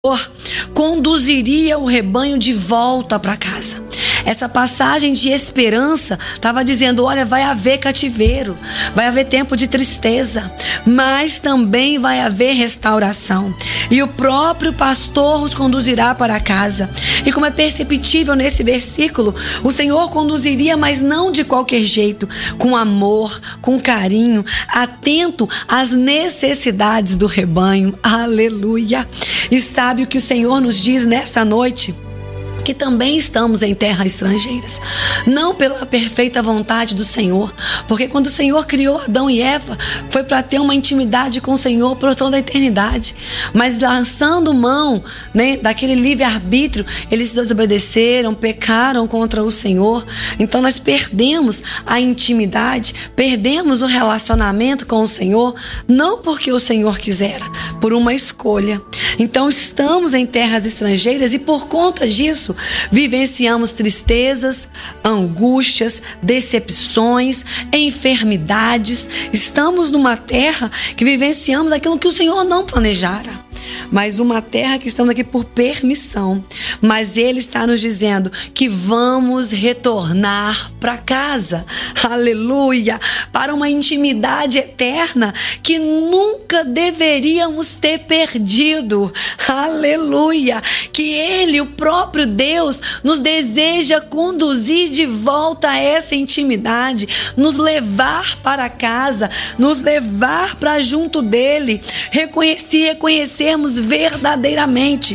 conduziria o rebanho de volta para casa. Essa passagem de esperança estava dizendo: olha, vai haver cativeiro, vai haver tempo de tristeza, mas também vai haver restauração. E o próprio pastor os conduzirá para casa. E como é perceptível nesse versículo, o Senhor conduziria, mas não de qualquer jeito, com amor, com carinho, atento às necessidades do rebanho. Aleluia! E sabe o que o Senhor nos diz nessa noite? Que também estamos em terras estrangeiras, não pela perfeita vontade do Senhor, porque quando o Senhor criou Adão e Eva, foi para ter uma intimidade com o Senhor por toda a eternidade, mas lançando mão, daquele livre-arbítrio, eles desobedeceram, pecaram contra o Senhor. Então nós perdemos a intimidade, perdemos o relacionamento com o Senhor, não porque o Senhor quisera, por uma escolha. Então estamos em terras estrangeiras e por conta disso vivenciamos tristezas, angústias, decepções, enfermidades. Estamos numa terra que vivenciamos aquilo que o Senhor não planejara, mas uma terra que estamos aqui por permissão. Mas Ele está nos dizendo que vamos retornar para casa, aleluia, para uma intimidade eterna que nunca deveríamos ter perdido, aleluia, que Ele, o próprio Deus, nos deseja conduzir de volta a essa intimidade, nos levar para casa, nos levar para junto dEle, reconhecermos verdadeiramente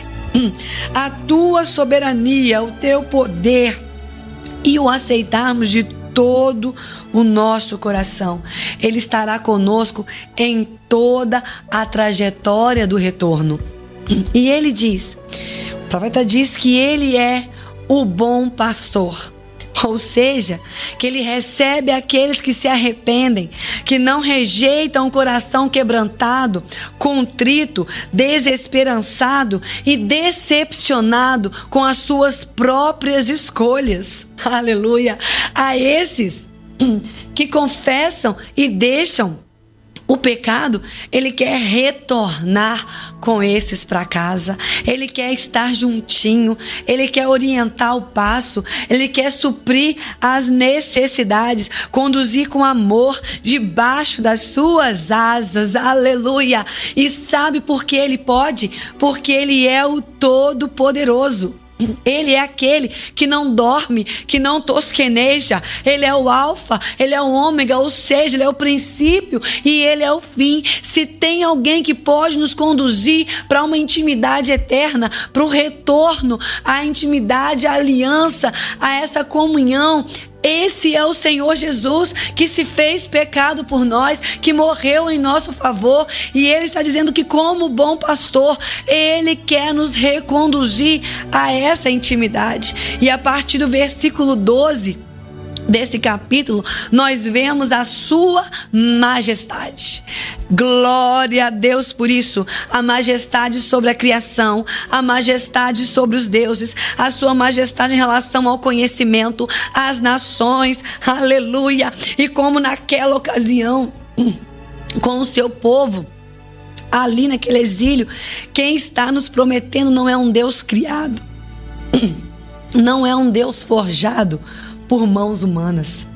a tua soberania, o teu poder, e o aceitarmos de todo o nosso coração. Ele estará conosco em toda a trajetória do retorno. E ele diz, o profeta diz que ele é o bom pastor. Ou seja, que Ele recebe aqueles que se arrependem, que não rejeitam o coração quebrantado, contrito, desesperançado e decepcionado com as suas próprias escolhas. Aleluia! A esses que confessam e deixam o pecado, Ele quer retornar com esses para casa. Ele quer estar juntinho. Ele quer orientar o passo. Ele quer suprir as necessidades. Conduzir com amor debaixo das suas asas. Aleluia! E sabe por que Ele pode? Porque Ele é o Todo-Poderoso. Ele é aquele que não dorme, que não tosqueneja. Ele é o alfa, Ele é o ômega, ou seja, Ele é o princípio e Ele é o fim. Se tem alguém que pode nos conduzir para uma intimidade eterna, para o retorno à intimidade, à aliança, a essa comunhão, esse é o Senhor Jesus, que se fez pecado por nós, que morreu em nosso favor. E Ele está dizendo que, como bom pastor, Ele quer nos reconduzir a essa intimidade. E a partir do versículo 12 desse capítulo, nós vemos a sua majestade. Glória a Deus por isso. A majestade sobre a criação, a majestade sobre os deuses, a sua majestade em relação ao conhecimento, às nações, aleluia. E como naquela ocasião, com o seu povo, ali naquele exílio, quem está nos prometendo não é um Deus criado, não é um Deus forjado por mãos humanas.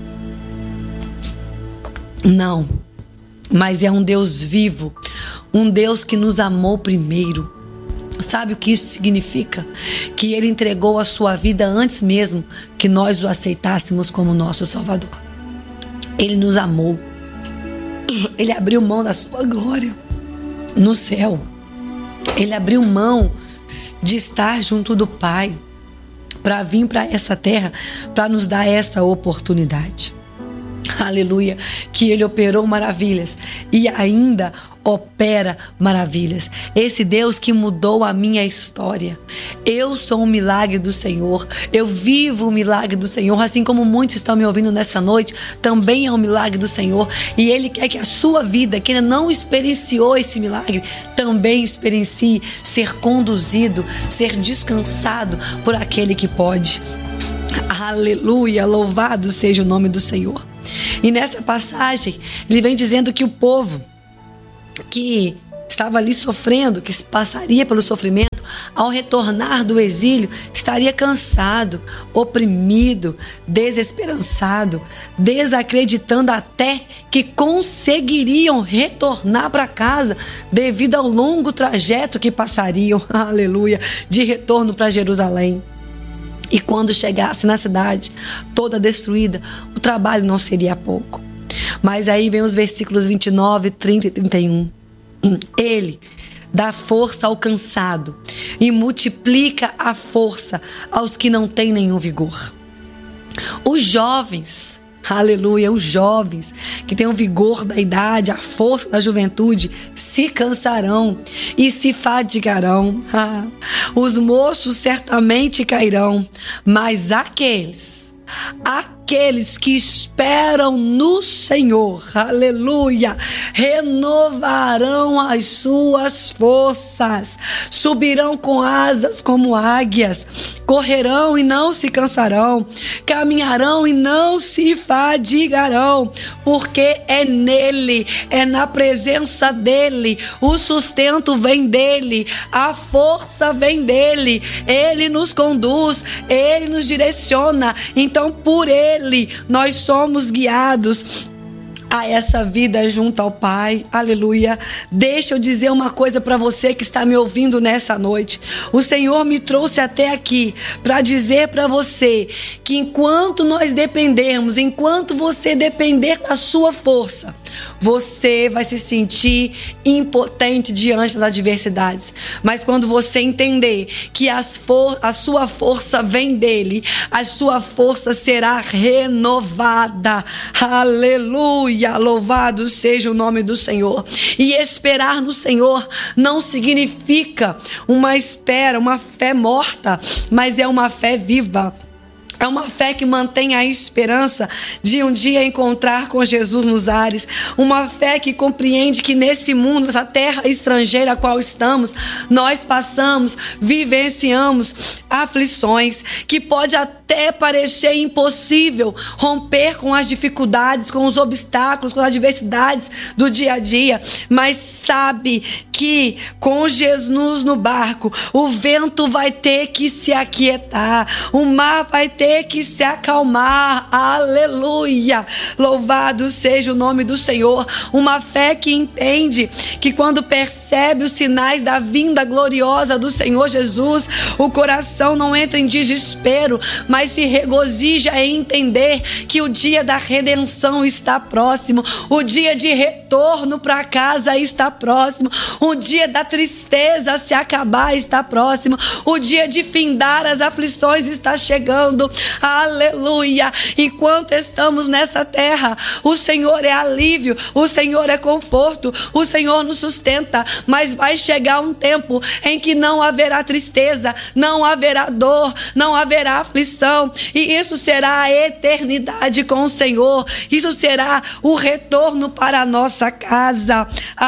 Não, mas é um Deus vivo, um Deus que nos amou primeiro. Sabe o que isso significa? Que Ele entregou a sua vida antes mesmo que nós o aceitássemos como nosso Salvador. Ele nos amou. Ele abriu mão da sua glória no céu. Ele abriu mão de estar junto do Pai para vir para essa terra, para nos dar essa oportunidade. Aleluia, que Ele operou maravilhas e ainda opera maravilhas. Esse Deus que mudou a minha história. Eu sou um milagre do Senhor. Eu vivo o milagre do Senhor. Assim como muitos estão me ouvindo nessa noite, também é um milagre do Senhor. E Ele quer que a sua vida, que ainda não experienciou esse milagre, também experiencie ser conduzido, ser descansado por aquele que pode. Aleluia, louvado seja o nome do Senhor. E nessa passagem, Ele vem dizendo que o povo que estava ali sofrendo, que passaria pelo sofrimento, ao retornar do exílio, estaria cansado, oprimido, desesperançado, desacreditando até que conseguiriam retornar para casa devido ao longo trajeto que passariam, aleluia, de retorno para Jerusalém. E quando chegasse na cidade toda destruída, o trabalho não seria pouco. Mas aí vem os versículos 29, 30 e 31. Ele dá força ao cansado e multiplica a força aos que não têm nenhum vigor. Os jovens, aleluia, os jovens que têm o vigor da idade, a força da juventude, se cansarão e se fadigarão. Os moços certamente cairão, mas aqueles que esperam no Senhor, aleluia, renovarão as suas forças, subirão com asas como águias, correrão e não se cansarão, caminharão e não se fadigarão, porque é nele, é na presença dele, o sustento vem dele, a força vem dele, ele nos conduz, ele nos direciona, então por ele nós somos guiados a essa vida junto ao Pai, aleluia. Deixa eu dizer uma coisa para você que está me ouvindo nessa noite. O Senhor me trouxe até aqui para dizer para você que enquanto nós dependermos, enquanto você depender da sua força, você vai se sentir impotente diante das adversidades. Mas quando você entender que a sua força vem dele, a sua força será renovada. Aleluia! Louvado seja o nome do Senhor. E esperar no Senhor não significa uma espera, uma fé morta, mas é uma fé viva. É uma fé que mantém a esperança de um dia encontrar com Jesus nos ares. Uma fé que compreende que nesse mundo, essa terra estrangeira a qual estamos, nós passamos, vivenciamos aflições, que pode até parecer impossível romper com as dificuldades, com os obstáculos, com as adversidades do dia a dia. Mas sabe que com Jesus no barco, o vento vai ter que se aquietar, o mar vai ter que se acalmar, aleluia, louvado seja o nome do Senhor. Uma fé que entende que quando percebe os sinais da vinda gloriosa do Senhor Jesus, o coração não entra em desespero, mas se regozija em entender que o dia da redenção está próximo, o dia de retorno para casa está próximo, o dia da tristeza se acabar está próximo, o dia de findar as aflições está chegando. Aleluia! Enquanto estamos nessa terra, o Senhor é alívio, o Senhor é conforto, o Senhor nos sustenta, mas vai chegar um tempo em que não haverá tristeza, não haverá dor, não haverá aflição, e isso será a eternidade com o Senhor, isso será o retorno para a nossa casa.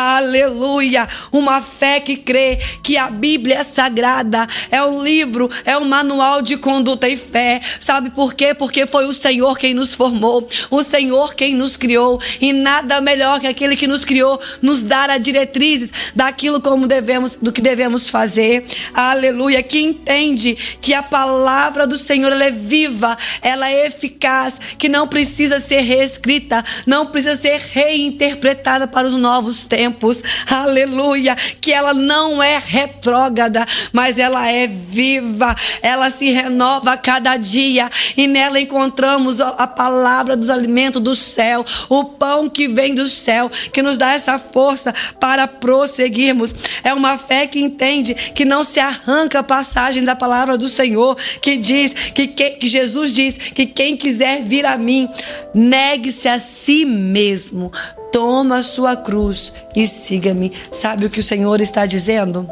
Aleluia! Uma fé que crê que a Bíblia é sagrada, é um livro, é um manual de conduta e fé. Sabe por quê? Porque foi o Senhor quem nos formou, o Senhor quem nos criou, e nada melhor que aquele que nos criou nos dar as diretrizes do que devemos fazer. Aleluia! Que entende que a palavra do Senhor ela é viva, ela é eficaz, que não precisa ser reescrita, não precisa ser reinterpretada para os novos tempos. Aleluia! Que ela não é retrógrada, mas ela é viva, ela se renova a cada dia, e nela encontramos a palavra dos alimentos do céu, o pão que vem do céu, que nos dá essa força para prosseguirmos. É uma fé que entende que não se arranca passagens da palavra do Senhor, que diz que Jesus diz que quem quiser vir a mim, negue-se a si mesmo, toma a sua cruz e siga-me. Sabe o que o Senhor está dizendo?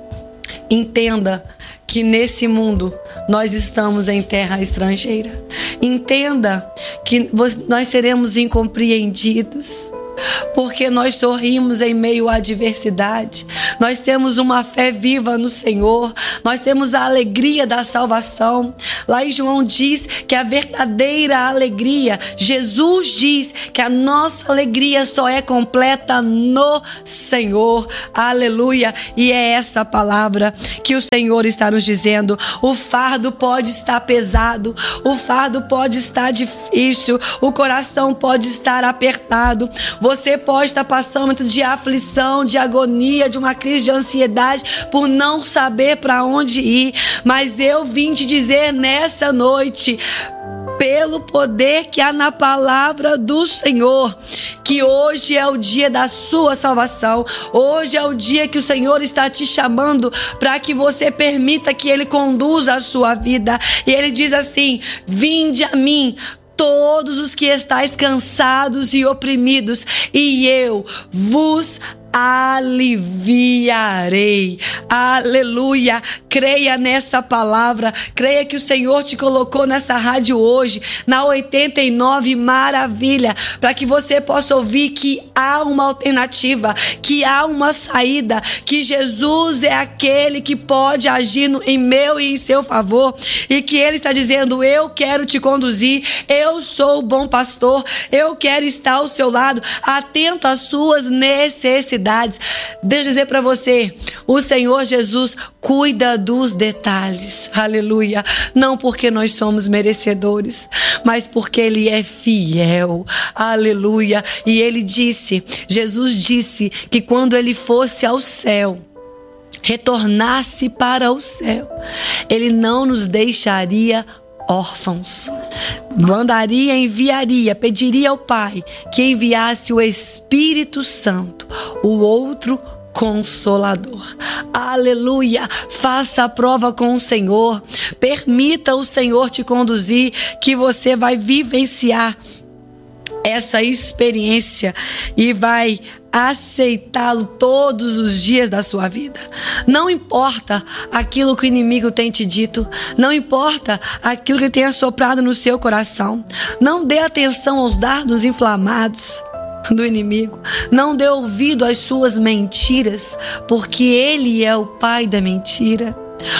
Entenda que nesse mundo nós estamos em terra estrangeira. Entenda que nós seremos incompreendidos. porque nós sorrimos em meio à adversidade. Nós temos uma fé viva no Senhor. Nós temos a alegria da salvação. Lá em João diz que a verdadeira alegria, Jesus diz que a nossa alegria só é completa no Senhor. Aleluia. E é essa palavra que o Senhor está nos dizendo. O fardo pode estar pesado, o fardo pode estar difícil, o coração pode estar apertado, você pode estar passando muito de aflição, de agonia, de uma crise de ansiedade por não saber para onde ir, mas eu vim te dizer nessa noite, pelo poder que há na palavra do Senhor, que hoje é o dia da sua salvação. Hoje é o dia que o Senhor está te chamando para que você permita que Ele conduza a sua vida. E Ele diz assim: vinde a mim, todos os que estáis cansados e oprimidos, e eu vos aliviarei. Aleluia. Creia nessa palavra. Creia que o Senhor te colocou nessa rádio hoje, na 89 Maravilha, para que você possa ouvir que há uma alternativa, que há uma saída, que Jesus é aquele que pode agir em meu e em seu favor, e que Ele está dizendo: eu quero te conduzir, eu sou o bom pastor, eu quero estar ao seu lado, atento às suas necessidades. Deixa eu dizer para você, o Senhor Jesus cuida dos detalhes. Aleluia. Não porque nós somos merecedores, mas porque Ele é fiel. Aleluia. E Ele disse, Jesus disse que quando Ele fosse ao céu, retornasse para o céu, Ele não nos deixaria órfãos. Mandaria, enviaria, pediria ao Pai que enviasse o Espírito Santo, o outro Consolador. Aleluia. Faça a prova com o Senhor. Permita o Senhor te conduzir, que você vai vivenciar essa experiência e vai aceitá-lo todos os dias da sua vida. Não importa aquilo que o inimigo tem te dito, não importa aquilo que tem assoprado no seu coração, não dê atenção aos dardos inflamados do inimigo, não dê ouvido às suas mentiras, porque ele é o pai da mentira.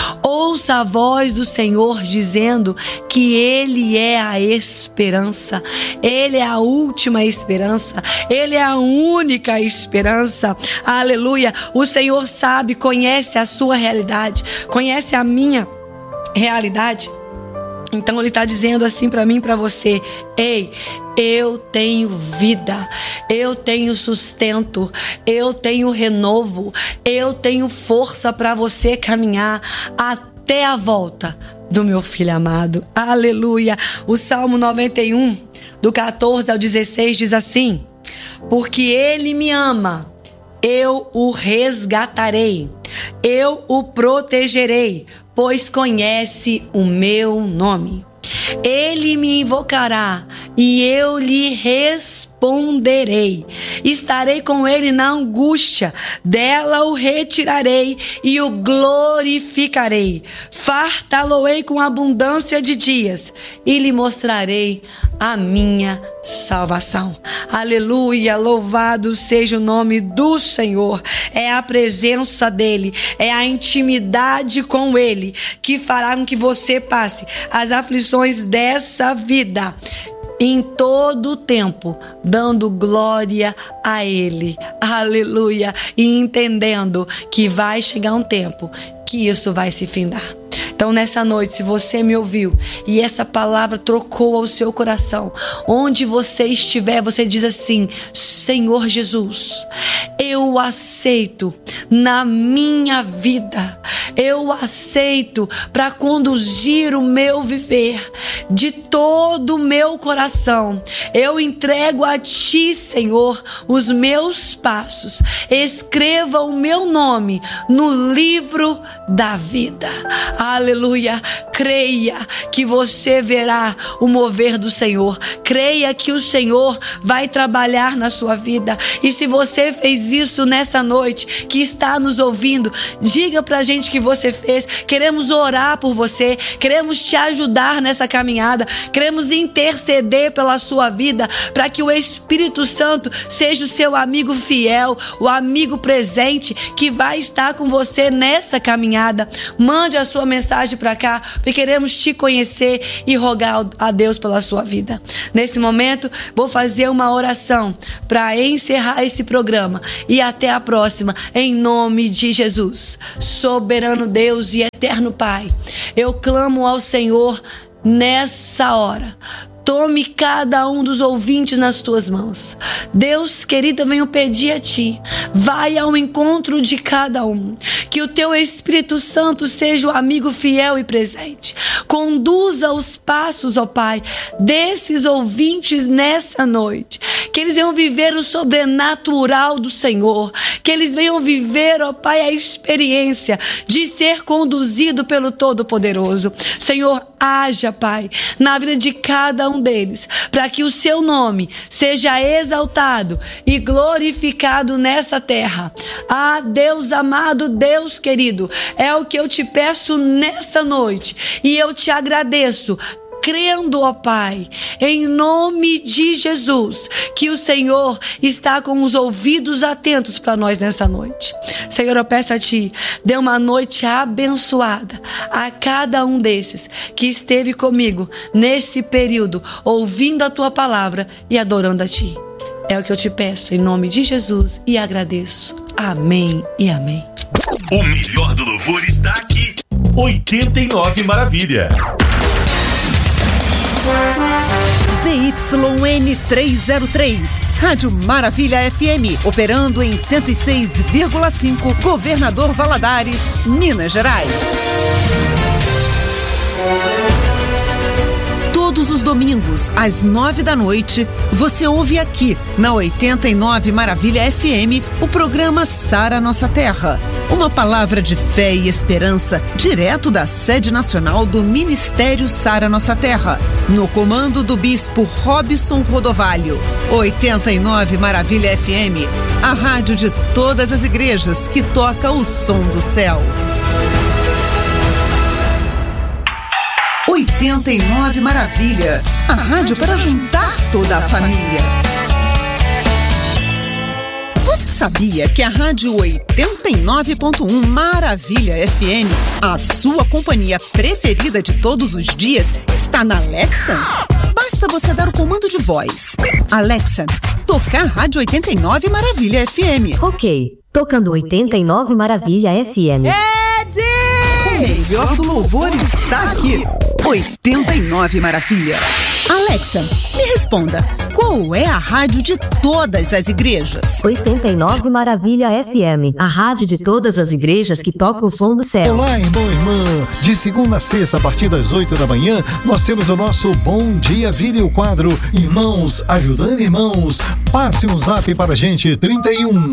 Ouça a voz do Senhor dizendo que Ele é a esperança, Ele é a última esperança, Ele é a única esperança. Aleluia. O Senhor sabe, conhece a sua realidade, conhece a minha realidade. Então Ele está dizendo assim para mim e para você: ei, eu tenho vida, eu tenho sustento, eu tenho renovo, eu tenho força para você caminhar até a volta do meu filho amado. Aleluia. O Salmo 91, do 14 ao 16 diz assim: porque Ele me ama, eu o resgatarei, eu o protegerei, pois conhece o meu nome. Ele me invocará e eu lhe responderei. Estarei com ele na angústia, dela o retirarei e o glorificarei. Fartá-lo-ei com abundância de dias e lhe mostrarei a minha salvação. Aleluia, louvado seja o nome do Senhor. É a presença dele, é a intimidade com ele que fará com que você passe as aflições dessa vida em todo o tempo, dando glória a Ele. Aleluia. E entendendo que vai chegar um tempo que isso vai se findar. Então nessa noite, se você me ouviu e essa palavra trocou ao seu coração, onde você estiver, você diz assim: Senhor Jesus, eu aceito na minha vida, eu aceito para conduzir o meu viver de todo o meu coração. Eu entrego a Ti, Senhor, os meus passos. Escreva o meu nome no livro da vida. Aleluia. Creia que você verá o mover do Senhor. Creia que o Senhor vai trabalhar na sua sua vida. E se você fez isso nessa noite, que está nos ouvindo, diga pra gente que você fez. Queremos orar por você, queremos te ajudar nessa caminhada, queremos interceder pela sua vida, para que o Espírito Santo seja o seu amigo fiel, o amigo presente que vai estar com você nessa caminhada. Mande a sua mensagem para cá, porque queremos te conhecer e rogar a Deus pela sua vida. Nesse momento, vou fazer uma oração para encerrar esse programa e até a próxima, em nome de Jesus. Soberano Deus e eterno Pai, eu clamo ao Senhor nessa hora. Tome cada um dos ouvintes nas tuas mãos. Deus querido, eu venho pedir a ti, vai ao encontro de cada um. Que o teu Espírito Santo seja o amigo fiel e presente. Conduza os passos, ó Pai, desses ouvintes nessa noite. Que eles venham viver o sobrenatural do Senhor. Que eles venham viver, ó Pai, a experiência de ser conduzido pelo Todo-Poderoso. Senhor, haja, Pai, na vida de cada um deles, para que o seu nome seja exaltado e glorificado nessa terra. Ah, Deus amado, Deus querido, é o que eu te peço nessa noite, e eu te agradeço, crendo, ó Pai, em nome de Jesus, que o Senhor está com os ouvidos atentos para nós nessa noite. Senhor, eu peço a Ti, dê uma noite abençoada a cada um desses que esteve comigo nesse período, ouvindo a Tua palavra e adorando a Ti. É o que eu te peço em nome de Jesus e agradeço. Amém e amém. O melhor do louvor está aqui. 89 Maravilha. ZYN 303, Rádio Maravilha FM, operando em 106,5, Governador Valadares, Minas Gerais. Todos os domingos, às 9 da noite, você ouve aqui, na 89 Maravilha FM, o programa Sara Nossa Terra. Uma palavra de fé e esperança, direto da sede nacional do Ministério Sara Nossa Terra, no comando do bispo Robson Rodovalho. 89 Maravilha FM, a rádio de todas as igrejas que toca o som do céu. 89 Maravilha, a rádio para juntar toda a família. Você sabia que a rádio 89.1 Maravilha FM, a sua companhia preferida de todos os dias, está na Alexa? Basta você dar o comando de voz. Alexa, tocar rádio 89 Maravilha FM. Ok, tocando 89 Maravilha FM. O melhor do louvor está aqui. 89 Maravilha. Alexa, me responda, qual é a rádio de todas as igrejas? 89 Maravilha FM, a rádio de todas as igrejas que toca o som do céu. Olá, irmão e irmã. De segunda a sexta, a partir das 8 da manhã, nós temos o nosso Bom Dia Vida e o quadro Irmãos Ajudando Irmãos. Passe um zap para a gente, 31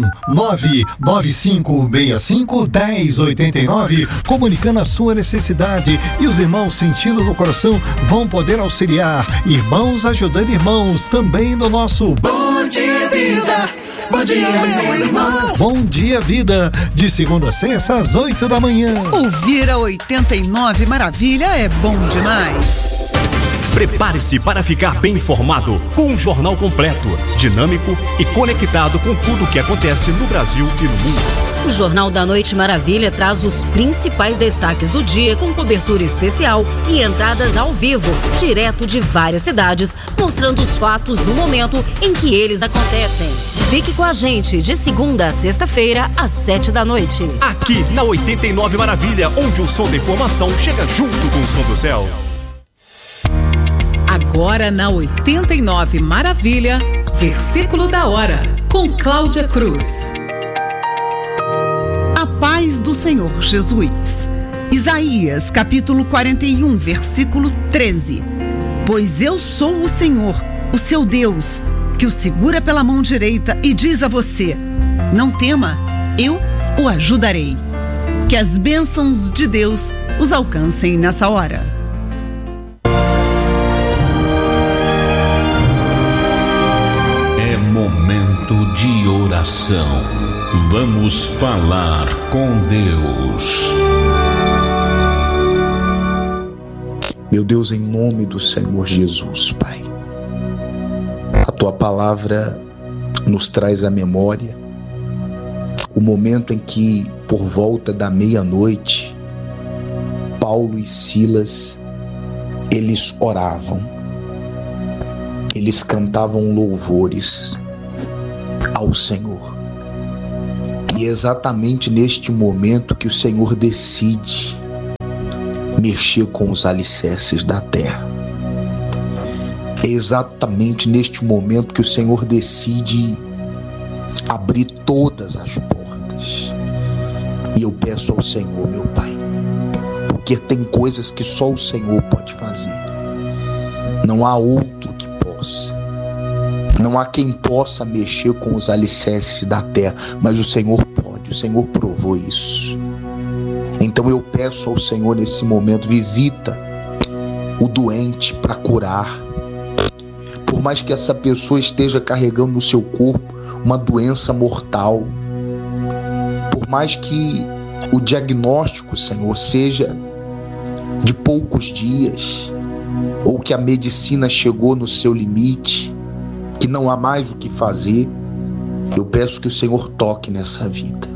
99565 1089, comunicando a sua necessidade, e os irmãos sentindo no coração vão poder auxiliar. Irmãos Ajudando Irmãos, também no nosso Bom Dia Vida. Bom dia, meu irmão. Bom Dia Vida, de segunda a sexta às 8 da manhã. Ouvir a 89 Maravilha é bom demais. Prepare-se para ficar bem informado com um jornal completo, dinâmico e conectado com tudo o que acontece no Brasil e no mundo. O Jornal da Noite Maravilha traz os principais destaques do dia com cobertura especial e entradas ao vivo, direto de várias cidades, mostrando os fatos no momento em que eles acontecem. Fique com a gente de segunda a sexta-feira, às 7 da noite. Aqui na 89 Maravilha, onde o som da informação chega junto com o som do céu. Agora na 89 Maravilha, versículo da hora, com Cláudia Cruz. A paz do Senhor Jesus. Isaías, capítulo 41, versículo 13. Pois eu sou o Senhor, o seu Deus, que o segura pela mão direita e diz a você: não tema, eu o ajudarei. Que as bênçãos de Deus os alcancem nessa hora. É momento Momento de oração. Vamos falar com Deus. Meu Deus, em nome do Senhor Jesus, Pai, a Tua palavra nos traz à memória o momento em que, por volta da meia-noite, Paulo e Silas, eles oravam, eles cantavam louvores ao Senhor. E é exatamente neste momento que o Senhor decide mexer com os alicerces da terra. É exatamente neste momento que o Senhor decide abrir todas as portas. E eu peço ao Senhor, meu Pai, porque tem coisas que só o Senhor pode fazer. Não há outro que possa. Não há quem possa mexer com os alicerces da terra, mas o Senhor pode, o Senhor provou isso. Então eu peço ao Senhor nesse momento, visita o doente para curar. Por mais que essa pessoa esteja carregando no seu corpo uma doença mortal, por mais que o diagnóstico, Senhor, seja de poucos dias, ou que a medicina chegou no seu limite, que não há mais o que fazer, eu peço que o Senhor toque nessa vida.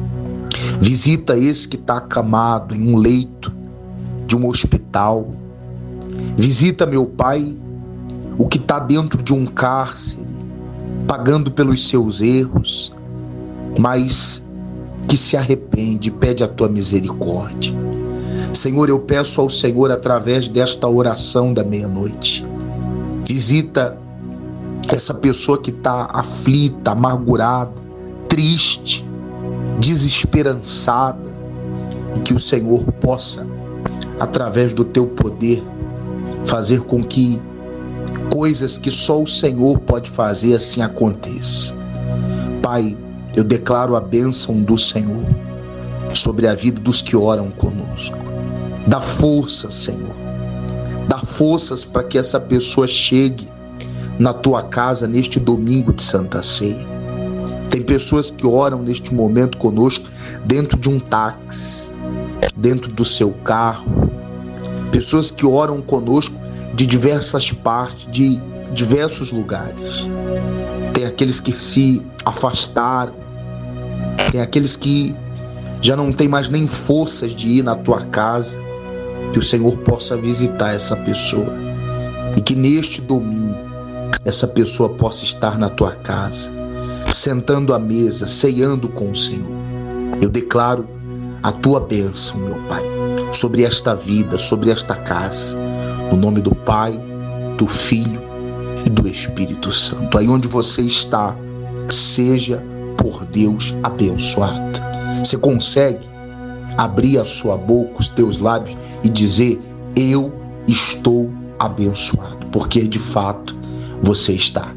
Visita esse que está acamado em um leito de um hospital. Visita, meu Pai, o que está dentro de um cárcere, pagando pelos seus erros, mas que se arrepende, pede a Tua misericórdia. Senhor, eu peço ao Senhor, através desta oração da meia-noite, visita essa pessoa que está aflita, amargurada, triste, desesperançada, e que o Senhor possa, através do Teu poder, fazer com que coisas que só o Senhor pode fazer assim aconteça. Pai, eu declaro a bênção do Senhor sobre a vida dos que oram conosco. Dá força, Senhor. Dá forças para que essa pessoa chegue na Tua casa neste domingo de Santa Ceia. Tem pessoas que oram neste momento conosco dentro de um táxi, dentro do seu carro. Pessoas que oram conosco de diversas partes, de diversos lugares. Tem aqueles que se afastaram, tem aqueles que já não tem mais nem forças de ir na Tua casa. Que o Senhor possa visitar essa pessoa e que neste domingo essa pessoa possa estar na Tua casa, sentando à mesa, ceando com o Senhor. Eu declaro a Tua bênção, meu Pai, sobre esta vida, sobre esta casa, no nome do Pai, do Filho e do Espírito Santo. Aí onde você está, seja por Deus abençoado. Você consegue abrir a sua boca, os teus lábios e dizer: eu estou abençoado, porque de fato você está.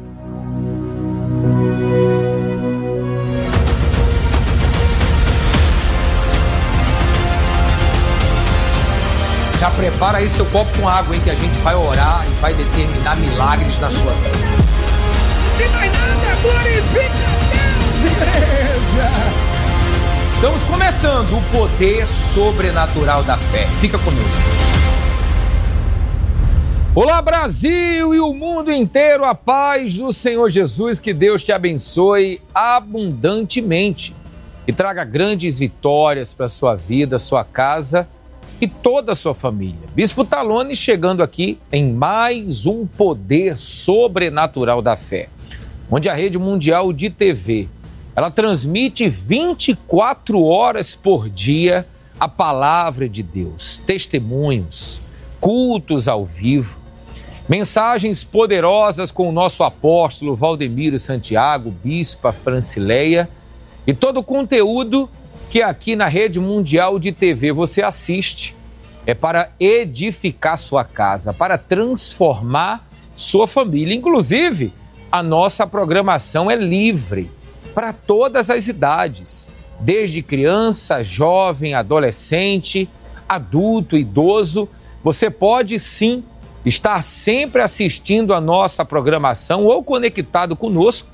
Já prepara aí seu copo com água, hein, que a gente vai orar e vai determinar milagres na sua vida. Não tem mais nada, glorifica Deus, igreja! Estamos começando o poder sobrenatural da fé. Fica conosco. Olá, Brasil e o mundo inteiro, a paz do Senhor Jesus, que Deus te abençoe abundantemente e traga grandes vitórias para a sua vida, sua casa e toda a sua família. Bispo Talone chegando aqui em mais um poder sobrenatural da fé, onde a Rede Mundial de TV, ela transmite 24 horas por dia a palavra de Deus, testemunhos, cultos ao vivo, mensagens poderosas com o nosso apóstolo Valdemiro Santiago, bispa Francileia, e todo o conteúdo que aqui na Rede Mundial de TV você assiste é para edificar sua casa, para transformar sua família. Inclusive, a nossa programação é livre para todas as idades, desde criança, jovem, adolescente, adulto, idoso. Você pode sim estar sempre assistindo a nossa programação ou conectado conosco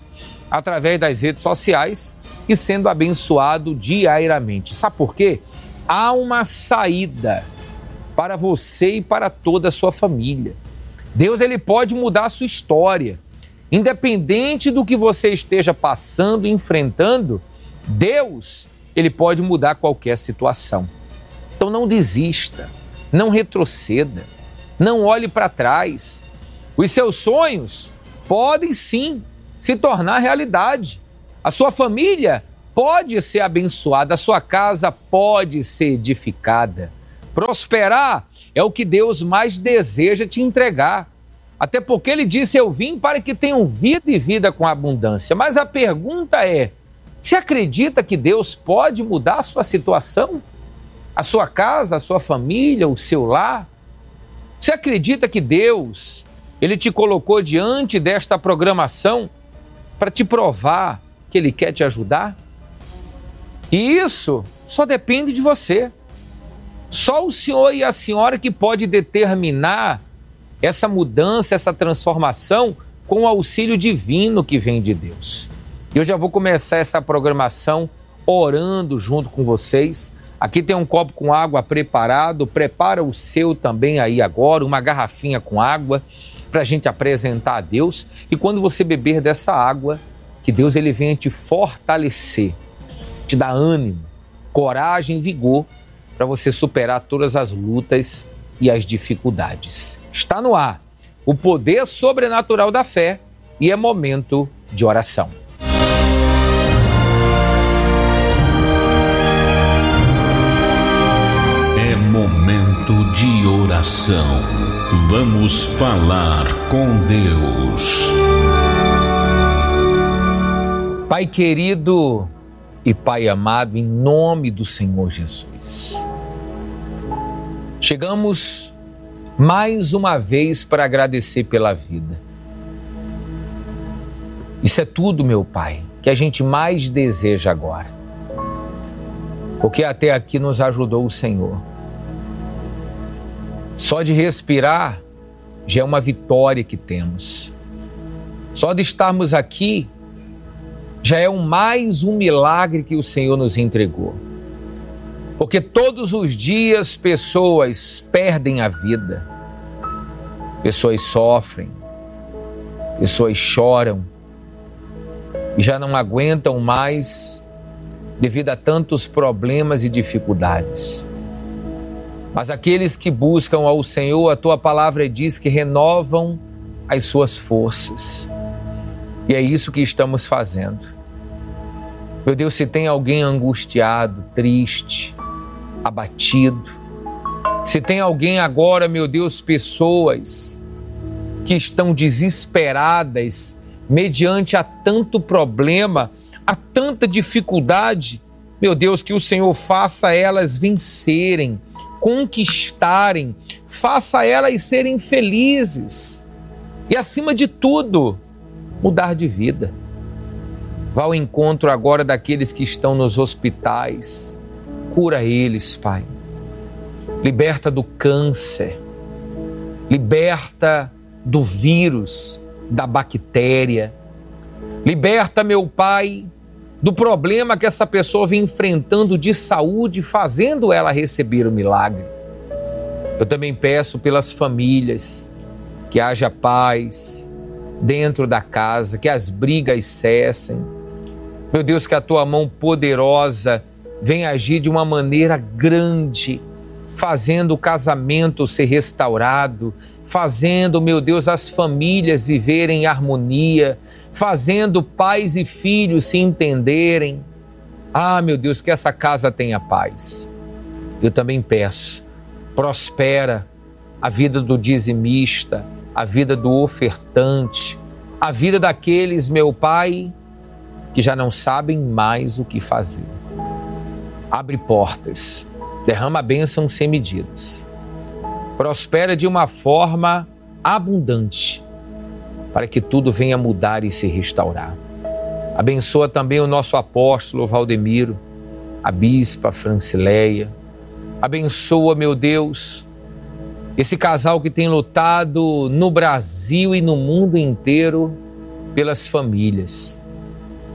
através das redes sociais e sendo abençoado diariamente. Sabe por quê? Há uma saída para você e para toda a sua família. Deus, ele pode mudar a sua história. Independente do que você esteja passando, enfrentando, Deus, ele pode mudar qualquer situação. Então não desista, não retroceda, não olhe para trás. Os seus sonhos podem sim se tornar realidade. A sua família pode ser abençoada, a sua casa pode ser edificada. Prosperar é o que Deus mais deseja te entregar. Até porque ele disse, eu vim para que tenham vida e vida com abundância. Mas a pergunta é, você acredita que Deus pode mudar a sua situação? A sua casa, a sua família, o seu lar? Você acredita que Deus, ele te colocou diante desta programação para te provar que ele quer te ajudar? E isso só depende de você. Só o senhor e a senhora que pode determinar essa mudança, essa transformação com o auxílio divino que vem de Deus. E eu já vou começar essa programação orando junto com vocês. Aqui tem um copo com água preparado, prepara o seu também aí agora, uma garrafinha com água para a gente apresentar a Deus. E quando você beber dessa água, que Deus ele venha te fortalecer, te dar ânimo, coragem e vigor para você superar todas as lutas e as dificuldades. Está no ar o poder sobrenatural da fé e é momento de oração. É momento de oração. Vamos falar com Deus. Pai querido e Pai amado, em nome do Senhor Jesus, chegamos mais uma vez para agradecer pela vida. Isso é tudo, meu Pai, que a gente mais deseja agora. Porque até aqui nos ajudou o Senhor. Só de respirar já é uma vitória que temos. Só de estarmos aqui já é mais um milagre que o Senhor nos entregou. Porque todos os dias pessoas perdem a vida, pessoas sofrem, pessoas choram e já não aguentam mais devido a tantos problemas e dificuldades. Mas aqueles que buscam ao Senhor, a Tua palavra diz que renovam as suas forças. E é isso que estamos fazendo. Meu Deus, se tem alguém angustiado, triste, abatido, se tem alguém agora, meu Deus, pessoas que estão desesperadas mediante a tanto problema, a tanta dificuldade, meu Deus, que o Senhor faça elas vencerem, conquistarem, faça elas serem felizes e, acima de tudo, mudar de vida. Vá ao encontro agora daqueles que estão nos hospitais. Cura eles, Pai. Liberta do câncer. Liberta do vírus, da bactéria. Liberta, meu Pai, do problema que essa pessoa vem enfrentando de saúde, fazendo ela receber o milagre. Eu também peço pelas famílias, que haja paz dentro da casa, que as brigas cessem. Meu Deus, que a Tua mão poderosa venha agir de uma maneira grande, fazendo o casamento ser restaurado, fazendo, meu Deus, as famílias viverem em harmonia, fazendo pais e filhos se entenderem. Ah, meu Deus, que essa casa tenha paz. Eu também peço, prospera a vida do dizimista, a vida do ofertante, a vida daqueles, meu Pai, que já não sabem mais o que fazer. Abre portas, derrama bênçãos sem medidas. Prospera de uma forma abundante, para que tudo venha mudar e se restaurar. Abençoa também o nosso apóstolo Valdemiro, a bispa Francileia. Abençoa, meu Deus, esse casal que tem lutado no Brasil e no mundo inteiro pelas famílias.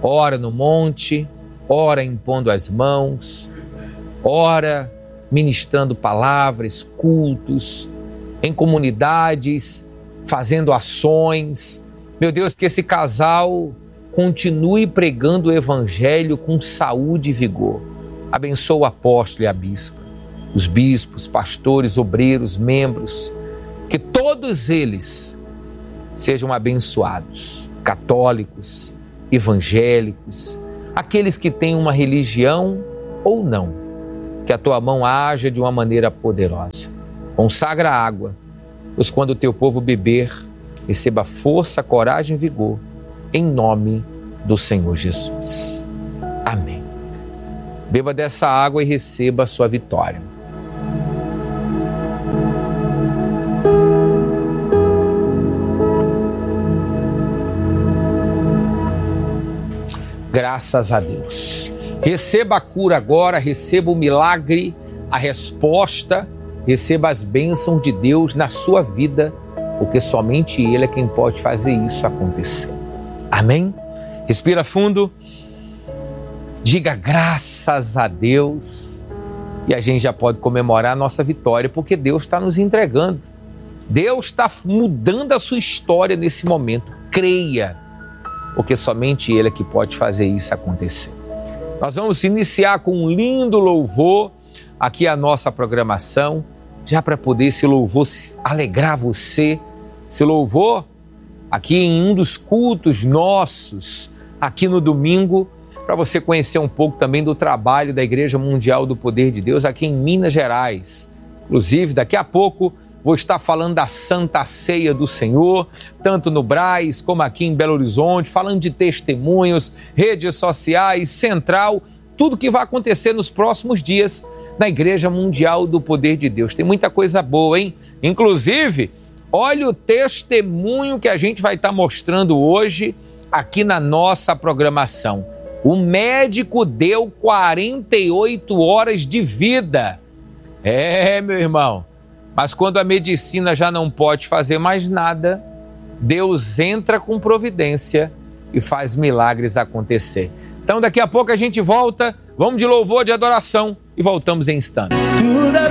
Ora no monte, ora impondo as mãos, ora ministrando palavras, cultos, em comunidades, fazendo ações. Meu Deus, que esse casal continue pregando o evangelho com saúde e vigor. Abençoa o apóstolo e a bispa, os bispos, pastores, obreiros, membros, que todos eles sejam abençoados, católicos, evangélicos, aqueles que têm uma religião ou não, que a tua mão haja de uma maneira poderosa. Consagra a água, pois quando o teu povo beber, receba força, coragem e vigor, em nome do Senhor Jesus. Amém. Beba dessa água e receba a sua vitória. Graças a Deus. Receba a cura agora, receba o milagre, a resposta, receba as bênçãos de Deus na sua vida, porque somente Ele é quem pode fazer isso acontecer. Amém? Respira fundo, diga graças a Deus e a gente já pode comemorar a nossa vitória, porque Deus está nos entregando. Deus está mudando a sua história nesse momento. Creia, porque somente Ele é que pode fazer isso acontecer. Nós vamos iniciar com um lindo louvor aqui a nossa programação, já para poder esse louvor alegrar você. Esse louvor aqui em um dos cultos nossos, aqui no domingo, para você conhecer um pouco também do trabalho da Igreja Mundial do Poder de Deus aqui em Minas Gerais. Inclusive, daqui a pouco vou estar falando da Santa Ceia do Senhor, tanto no Brás como aqui em Belo Horizonte, falando de testemunhos, redes sociais, central, tudo que vai acontecer nos próximos dias na Igreja Mundial do Poder de Deus. Tem muita coisa boa, hein? Inclusive, olha o testemunho que a gente vai estar mostrando hoje aqui na nossa programação. O médico deu 48 horas de vida. Meu irmão. Mas quando a medicina já não pode fazer mais nada, Deus entra com providência e faz milagres acontecer. Então daqui a pouco a gente volta, vamos de louvor, de adoração e voltamos em instantes. Toda